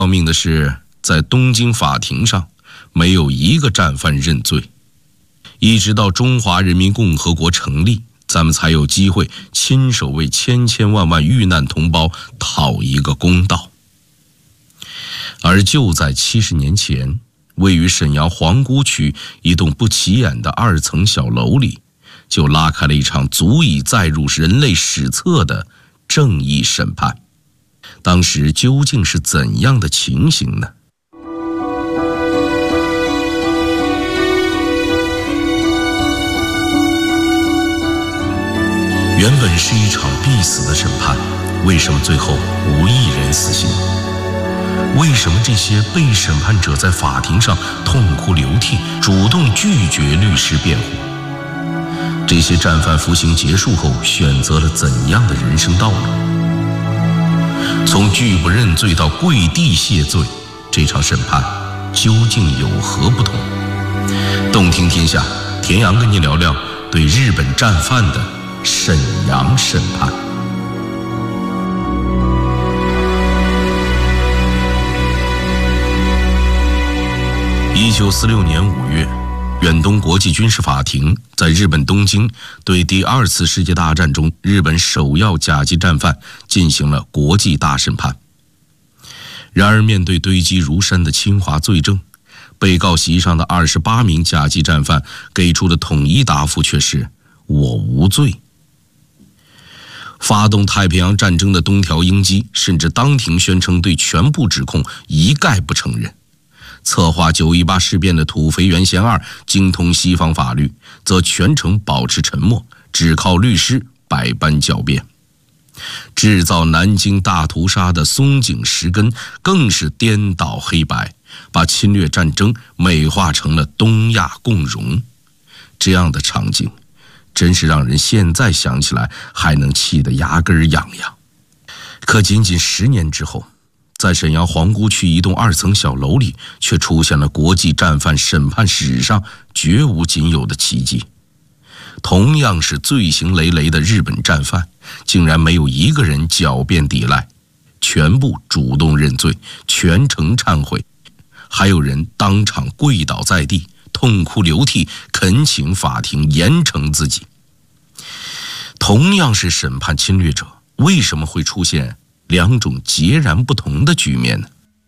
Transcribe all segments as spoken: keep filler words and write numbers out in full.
要命的是，在东京法庭上，没有一个战犯认罪。一直到中华人民共和国成立，咱们才有机会亲手为千千万万遇难同胞讨一个公道。而就在七十年前，位于沈阳皇姑区一栋不起眼的二层小楼里，就拉开了一场足以载入人类史册的正义审判。当时究竟是怎样的情形呢？原本是一场必死的审判，为什么最后无一人死刑？为什么这些被审判者在法庭上痛哭流涕，主动拒绝律师辩护？这些战犯服刑结束后选择了怎样的人生道路？从拒不认罪到跪地谢罪，这场审判究竟有何不同？动听天下，田阳跟你聊聊对日本战犯的沈阳审判。一九四六年五月，远东国际军事法庭在日本东京对第二次世界大战中日本首要甲级战犯进行了国际大审判。然而，面对堆积如山的侵华罪证，被告席上的二十八名甲级战犯给出的统一答复却是“我无罪”。发动太平洋战争的东条英机甚至当庭宣称对全部指控一概不承认。策划九一八事变的土肥原贤二精通西方法律，则全程保持沉默，只靠律师百般狡辩。制造南京大屠杀的松井石根更是颠倒黑白，把侵略战争美化成了东亚共荣。这样的场景真是让人现在想起来还能气得牙根痒痒。可仅仅十年之后，在沈阳皇姑区一栋二层小楼里，却出现了国际战犯审判史上绝无仅有的奇迹。同样是罪行累累的日本战犯，竟然没有一个人狡辩抵赖，全部主动认罪，全程忏悔，还有人当场跪倒在地，痛哭流涕，恳请法庭严惩自己。同样是审判侵略者，为什么会出现两种截然不同的局面呢？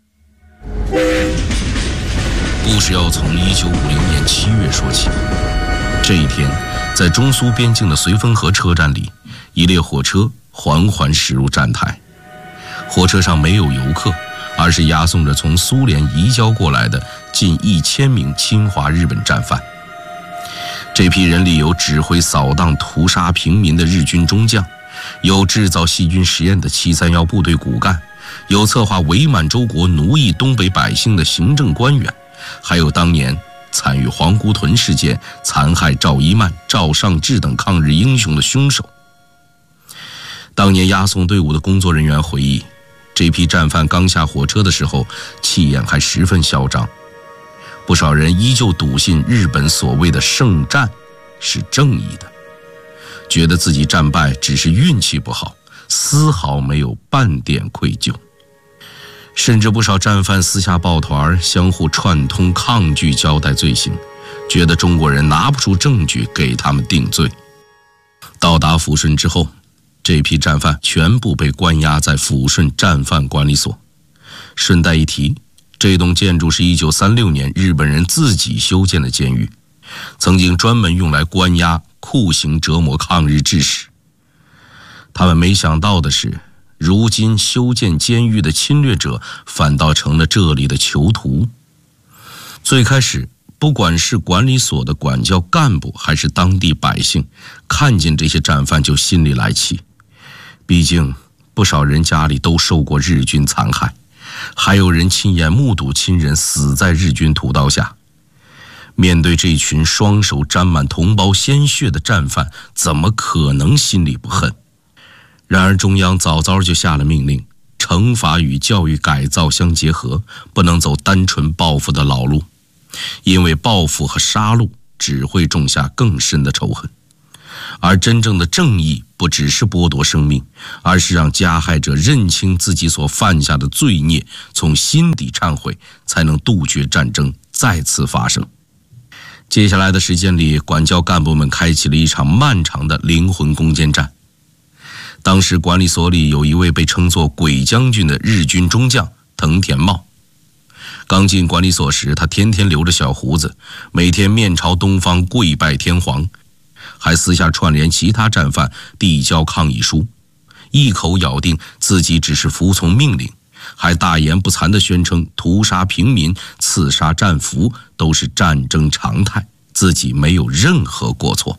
故事要从一九五零年七月说起。这一天，在中苏边境的绥芬河车站里，一列火车缓缓驶入站台。火车上没有游客，而是押送着从苏联移交过来的近一千名侵华日本战犯。这批人里有指挥扫荡屠杀平民的日军中将，有制造细菌实验的七三一部队骨干，有策划伪满洲国奴役东北百姓的行政官员，还有当年参与皇姑屯事件残害赵一曼、赵尚志等抗日英雄的凶手。当年押送队伍的工作人员回忆，这批战犯刚下火车的时候，气焰还十分嚣张。不少人依旧笃信日本所谓的圣战是正义的，觉得自己战败只是运气不好，丝毫没有半点愧疚。甚至不少战犯私下抱团，相互串通抗拒交代罪行，觉得中国人拿不出证据给他们定罪。到达抚顺之后，这批战犯全部被关押在抚顺战犯管理所。顺带一提，这栋建筑是一九三六年日本人自己修建的监狱，曾经专门用来关押、酷刑折磨抗日志士。他们没想到的是，如今修建监狱的侵略者反倒成了这里的囚徒。最开始，不管是管理所的管教干部还是当地百姓，看见这些战犯就心里来气。毕竟不少人家里都受过日军残害，还有人亲眼目睹亲人死在日军屠刀下。面对这群双手沾满同胞鲜血的战犯，怎么可能心里不恨？然而中央早早就下了命令，惩罚与教育改造相结合，不能走单纯报复的老路，因为报复和杀戮只会种下更深的仇恨。 而真正的正义不只是剥夺生命，而是让加害者认清自己所犯下的罪孽，从心底忏悔，才能杜绝战争再次发生。接下来的时间里，管教干部们开启了一场漫长的灵魂攻坚战。当时管理所里有一位被称作鬼将军的日军中将藤田茂。刚进管理所时，他天天留着小胡子，每天面朝东方跪拜天皇，还私下串联其他战犯递交抗议书，一口咬定自己只是服从命令，还大言不惭地宣称屠杀平民、刺杀战俘都是战争常态，自己没有任何过错。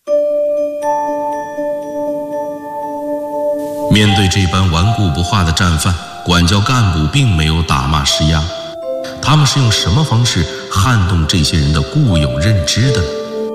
面对这般顽固不化的战犯，管教干部并没有打骂施压，他们是用什么方式撼动这些人的固有认知的呢？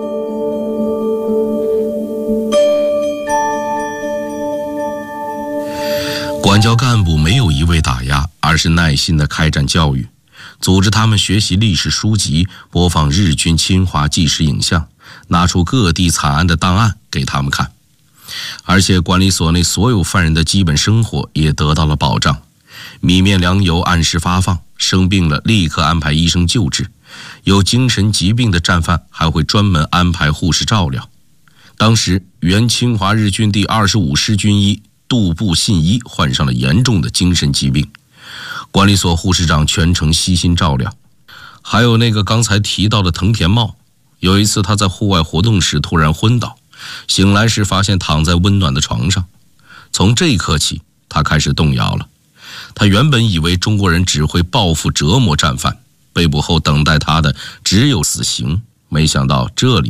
管教干部没有一味打压，而是耐心地开展教育，组织他们学习历史书籍，播放日军侵华纪实影像，拿出各地惨案的档案给他们看。而且管理所内所有犯人的基本生活也得到了保障，米面粮油按时发放，生病了立刻安排医生救治，有精神疾病的战犯还会专门安排护士照料。当时原侵华日军第二十五师军医杜部信一患上了严重的精神疾病，管理所护士长全程悉心照料。还有那个刚才提到的藤田茂，有一次他在户外活动时突然昏倒，醒来时发现躺在温暖的床上。从这一刻起，他开始动摇了。他原本以为中国人只会报复折磨战犯，被捕后等待他的只有死刑，没想到这里